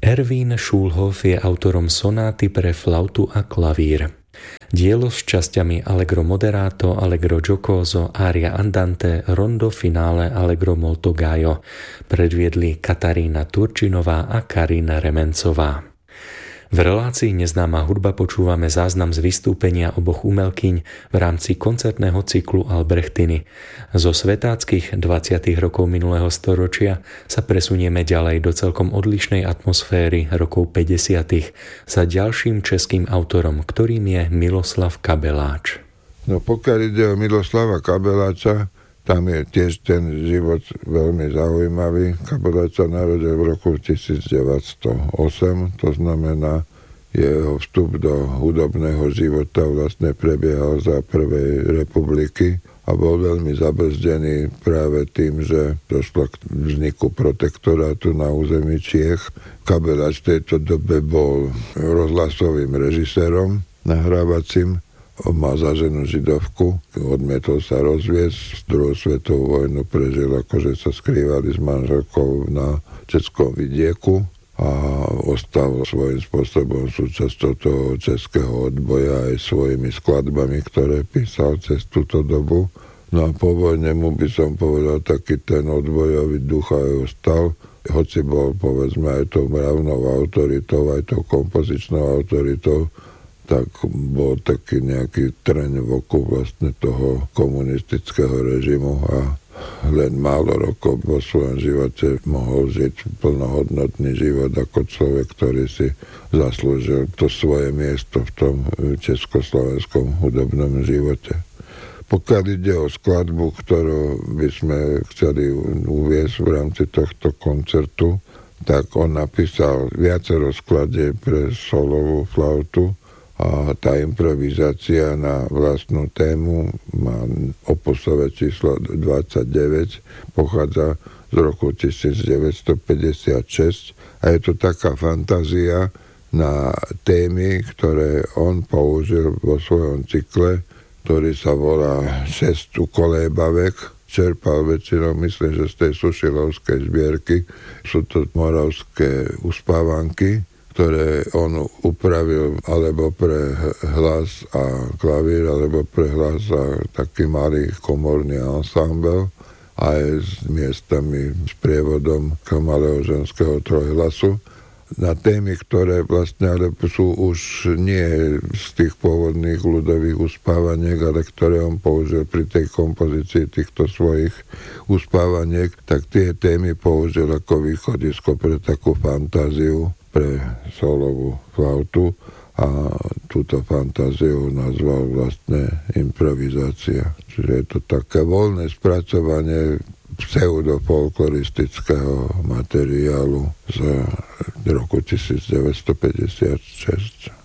Erwin Schulhoff je autorom sonáty pre flautu a klavír. Dielo s časťami Allegro moderato, Allegro giocoso, aria andante, rondo finale, Allegro molto gaio predviedli Katarína Turčinová a Karina Remencová. V relácii Neznáma hudba počúvame záznam z vystúpenia oboch umelkyň v rámci koncertného cyklu Albrechtiny. Zo svetáckych 20. rokov minulého storočia sa presunieme ďalej do celkom odlišnej atmosféry rokov 50. za ďalším českým autorom, ktorým je Miloslav Kabeláč. No pokiaľ ide o Miloslava Kabeláča, tam je tiež ten život veľmi zaujímavý. Kabeláč sa narodil v roku 1908, to znamená, jeho vstup do hudobného života vlastne prebiehal za prvej republiky a bol veľmi zabrzdený práve tým, že došlo k vzniku protektorátu na území Čiech. Kabeláč v tejto dobe bol rozhlasovým režisérom, nahrávacím. On mal za ženu Židovku, odmietol sa rozviesť, druhú svetovú vojnu prežil, akože sa skrývali s manželkou na českom vidieku a ostal svojím spôsobom súčasťou toho českého odboja aj svojimi skladbami, ktoré písal cez túto dobu. No a po vojne mu by som povedal, taký ten odbojový duch aj ostal, hoci bol povedzme aj tou mravnou autoritou, aj tou kompozičnou autoritou, tak bol taký nejaký treň v oku vlastne toho komunistického režimu a len málo rokov vo svojom živote mohol žiť plnohodnotný život ako človek, ktorý si zaslúžil to svoje miesto v tom československom hudobnom živote. Pokiaľ ide o skladbu, ktorú by sme chceli uviesť v rámci tohto koncertu, tak on napísal viacero skladieb pre solovú flautu, a tá improvizácia na vlastnú tému má opusové číslo 29, pochádza z roku 1956 a je to taká fantázia na témy, ktoré on použil vo svojom cykle, ktorý sa volá 6 ukolébavek. Čerpal väčšinou, myslím, že z tej Sušilovskej zbierky. Sú to moravské uspávanky, ktoré on upravil alebo pre hlas a klavír, alebo pre hlas a taký malý komorný ensemble, aj s miestami, s prievodom malého ženského trojhlasu. Na témy, ktoré vlastne ale sú už nie z tých pôvodných ľudových uspávaniek, ale ktoré on použil pri tej kompozícii týchto svojich uspávaniek, tak tie témy použil ako východisko pre takú fantáziu, pre solovú flautu a túto fantáziu nazval vlastne improvizácia. Čiže je to také voľné spracovanie pseudofolkloristického materiálu z roku 1956.